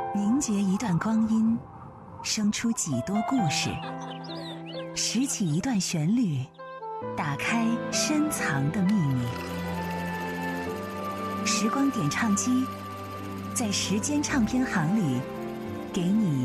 凝结一段光阴，生出几多故事；拾起一段旋律，打开深藏的秘密。时光点唱机，在时间唱片行里，给你